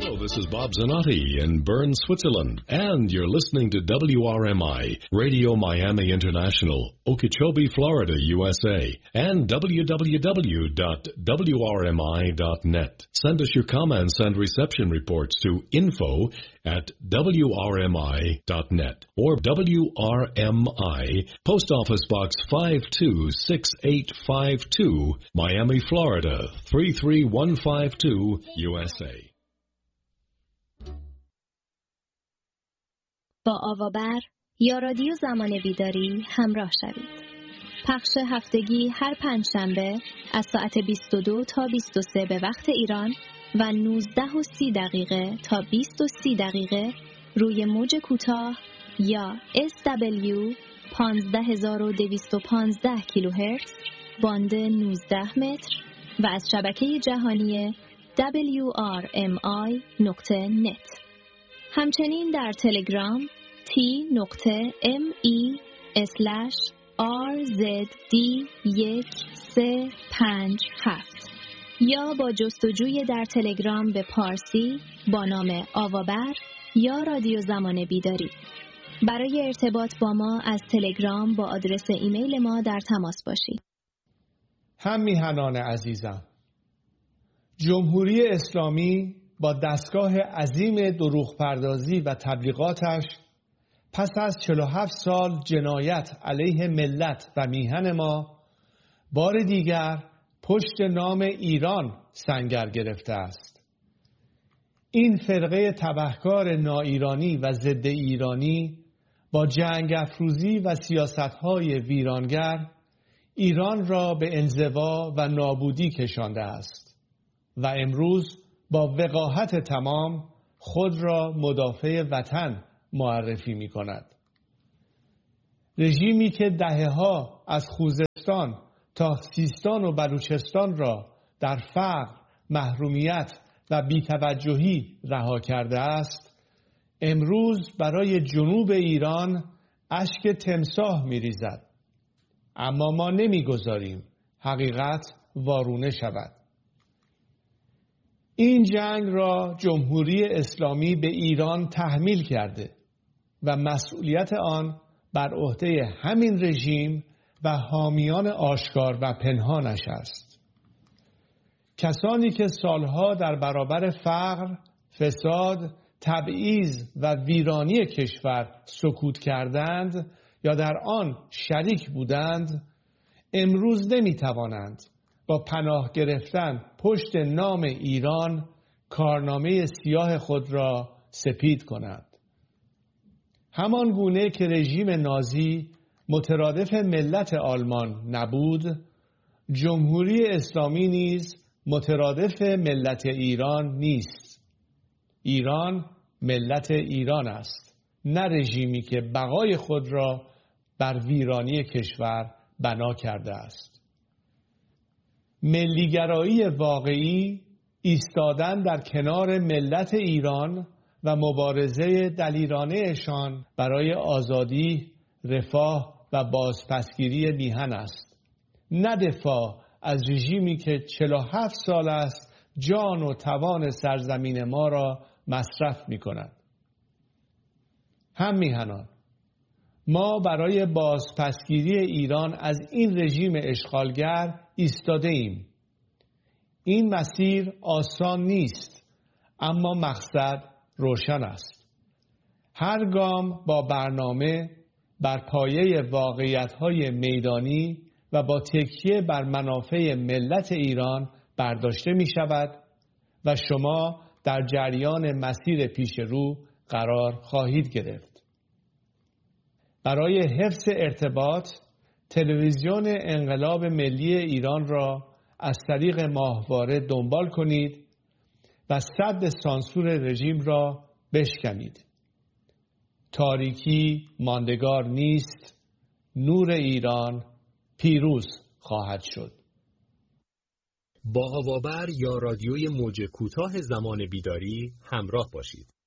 Hello, this is Bob Zanotti in Bern, Switzerland, and you're listening to WRMI, Radio Miami International, Okeechobee, Florida, USA, and www.wrmi.net. Send us your comments and reception reports to info@wrmi.net or WRMI, Post Office Box 526852, Miami, Florida, 33152, USA. با آوابر یا رادیو زمان بیداری همراه شوید. پخش هفتگی هر پنجشنبه از ساعت 22 تا 23 به وقت ایران و 19:30 تا 20:30 روی موج کوتاه یا SW 15215 کیلوهرتز باند 19 متر و از شبکه جهانی WRMI.net. همچنین در تلگرام t.me/RZD1357 یا با جستجوی در تلگرام به پارسی با نام آوابر یا رادیو زمان بیداری. برای ارتباط با ما از تلگرام با آدرس ایمیل ما در تماس باشید. هم میهنان عزیزم، جمهوری اسلامی با دستگاه عظیم دروغ پردازی و تبلیغاتش پس از 47 سال جنایت علیه ملت و میهن ما بار دیگر پشت نام ایران سنگر گرفته است. این فرقه تبهکار ناایرانی و ضد ایرانی با جنگ افروزی و سیاست‌های ویرانگر ایران را به انزوا و نابودی کشانده است و امروز با وقاحت تمام خود را مدافع وطن معرفی می کند. رژیمی که دهه‌ها از خوزستان تا سیستان و بلوچستان را در فقر، محرومیت و بی‌توجهی رها کرده است، امروز برای جنوب ایران اشک تمساح می‌ریزد. اما ما نمی‌گذاریم حقیقت وارونه شود. این جنگ را جمهوری اسلامی به ایران تحمیل کرده و مسئولیت آن بر عهده همین رژیم و حامیان آشکار و پنهانش است. کسانی که سالها در برابر فقر، فساد، تبعیض و ویرانی کشور سکوت کردند یا در آن شریک بودند، امروز نمی‌توانند با پناه گرفتن پشت نام ایران کارنامه سیاه خود را سپید کنند. همان گونه که رژیم نازی مترادف ملت آلمان نبود، جمهوری اسلامی نیز مترادف ملت ایران نیست. ایران ملت ایران است، نه رژیمی که بقای خود را بر ویرانی کشور بنا کرده است. ملیگرایی واقعی ایستادن در کنار ملت ایران و مبارزه دلیرانه‌شان برای آزادی، رفاه و بازپسگیری میهن است، نه دفاع از رژیمی که 47 سال است جان و توان سرزمین ما را مصرف می کند. هم میهنان، ما برای بازپسگیری ایران از این رژیم اشغالگر ایستاده ایم. این مسیر آسان نیست، اما مقصد روشن است. هر گام با برنامه بر پایه واقعیت‌های میدانی و با تکیه بر منافع ملت ایران برداشته می شود و شما در جریان مسیر پیش رو قرار خواهید گرفت. برای حفظ ارتباط، تلویزیون انقلاب ملی ایران را از طریق ماهواره دنبال کنید و سد سانسور رژیم را بشکنید. تاریکی ماندگار نیست، نور ایران پیروز خواهد شد. با آوابر یا رادیوی موج کوتاه زمان بیداری همراه باشید.